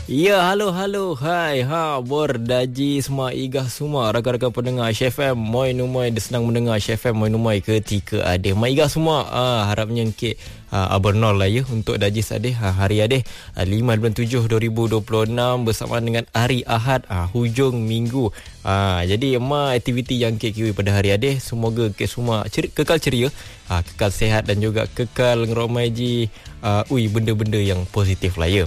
Ya, halo. Hai, berdaji semua igah semua rakan-rakan pendengar HFM. Moi numoi senang mendengar HFM moi numoi ketika ada. Mai igah semua. Harapnya engke abernol lah ya untuk daji sadeh hari adeh 5 bulan 7 2026 bersama dengan hari Ahad hujung minggu. Jadi aktiviti yang engke kiwi pada hari adeh semoga ke semua kekal ceria, kekal sihat dan juga kekal ngeromai benda-benda yang positif lah ya.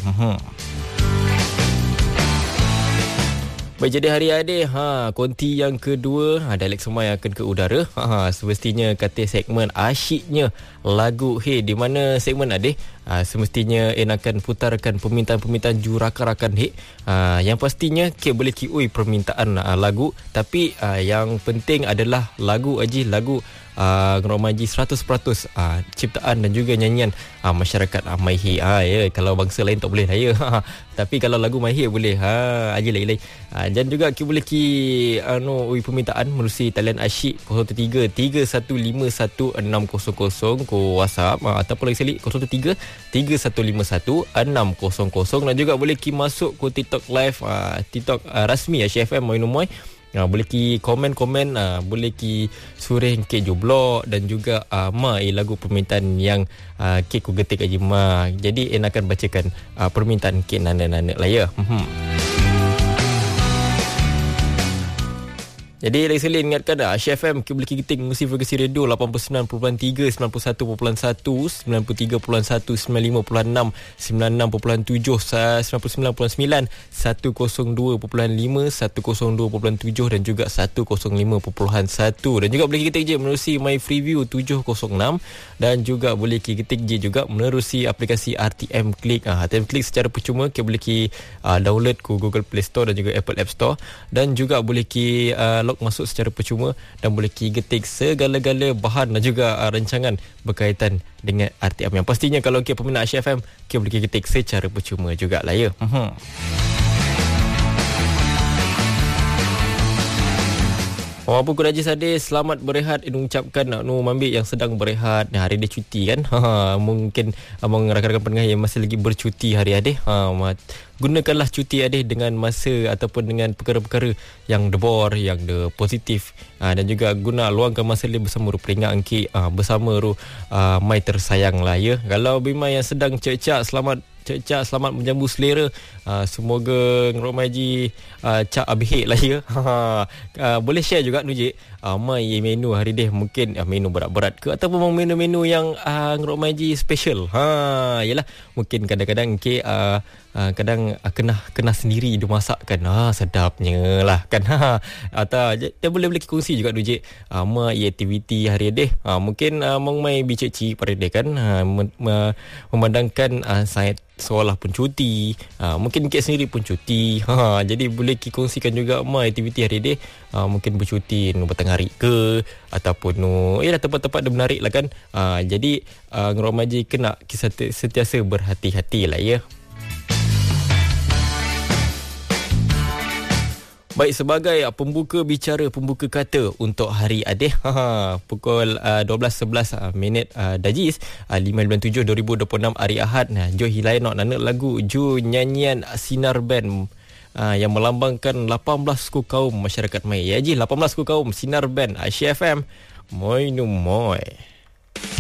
Baik, jadi hari adeh konti yang kedua dialek semua yang akan ke udara. Semestinya kata segmen asyiknya lagu di mana segmen adeh semestinya akan putarkan permintaan-permintaan jurakan-rakan yang pastinya boleh permintaan lagu, tapi yang penting adalah lagu ngeromaji 100% ciptaan dan juga nyanyian masyarakat Maihi. Ya, kalau bangsa lain tak boleh lah ya. Tapi kalau lagu Maihi boleh. Aja lain. Dan juga boleh permintaan melalui talian asyik 03 3151 600 ko WhatsApp ataupun lagi sekali 03 3151 600 dan juga boleh masuk ke TikTok live, TikTok rasmi HFM Moi Numoi. Boleh komen-komen, boleh sureh ke joblok dan juga lagu permintaan yang ke ku getik aja Jadi akan bacakan permintaan ke nana-nana lah ya. Jadi lagi sekali ingatkan HFM boleh keting musim frekuensi radio 89.3, 91.1, 93.1, 95.6, 99.7, 99.9, 102.5, 102.7 dan juga 105.1. Dan juga boleh ketik je menerusi My Freeview 706 dan juga boleh ketik je juga menerusi aplikasi RTM Click. RTM Click secara percuma boleh download ke Google Play Store dan juga Apple App Store, dan juga boleh masuk secara percuma dan boleh getik segala-gala bahan dan juga rancangan berkaitan dengan RTM. Yang pastinya kalau peminat HFM boleh getik secara percuma jugalah ya. Walaupun ku rajin sadih, selamat berehat ucapkan Mambik yang sedang berehat. Hari dia cuti kan. Mungkin abang rakan-rakan pendengar yang masih lagi bercuti hari adeh, gunakanlah cuti adeh dengan masa ataupun dengan perkara-perkara yang debor, yang positif, dan juga guna luangkan masa dia bersama peringat angki, bersama mai tersayang lah ya. Kalau bima yang sedang cecak, selamat menjambu selera. Semoga ngeromaji cak abih lah ya. Boleh share juga Nujik mai menu hari deh, mungkin menu berat-berat ke ataupun menu-menu yang ngeromaji special. Yalah, mungkin kadang-kadang kadang kena sendiri dia masakkan. Sedapnya lah kan. Atau dia boleh kongsi juga Nujik mai aktiviti hari deh. Mungkin mai bicik-cik pada dia kan, memandangkan saya seolah pun cuti, mungkin Kek sendiri pun cuti. Jadi boleh kongsikan juga aktiviti hari ini. Mungkin bercuti petang hari ke ataupun tempat-tempat dia menarik lah kan. Jadi ngeromaji kena sentiasa berhati-hati lah ya. Baik, sebagai pembuka kata untuk hari adeh, pukul 12.11 minit dajis 5/7/2026 hari Ahad. Jo hilai nak lagu jo nyanyian Sinar Band yang melambangkan 18 suku kaum masyarakat Mai. Ya ji 18 suku kaum Sinar Band HFM Moi Numoi.